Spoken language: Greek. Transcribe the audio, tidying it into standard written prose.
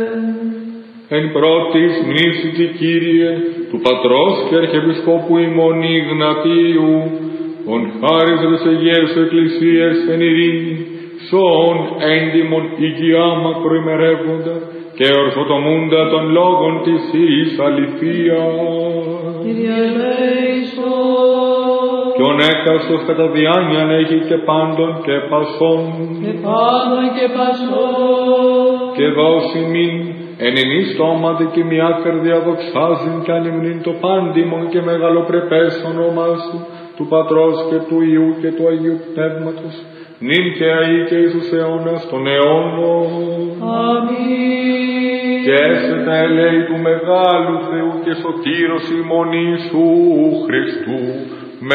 Εν πρώτης μνήσιτη, Κύριε, του Πατρός και Αρχιεπισκόπου ημών Ιγνατίου, ον χάρις της Αγίας Εκκλησίας εν ειρήνη, σώον έντιμον υγειά μακροημερεύοντα και ορθοτομούντα των λόγων της εις αληθείας. Κύριε ελέησον. Κι ον έκαστος κατά διάνοιαν έχει και πάντων και πασών, Και πάντων και πασών. και δώσει μην εν ενή στόματι και μια καρδιά δοξάζειν κι ανυμνήν το πάντιμον και μεγαλοπρεπές όνομά σου, του Πατρός και του Υιού και του Αγίου Πνεύματος, νυν και αεί και εις τους αιώνας των αιώνων. Αμήν. Και έσαι ελέη του μεγάλου Θεού και σωτήρος ημών Ιησού Χριστού,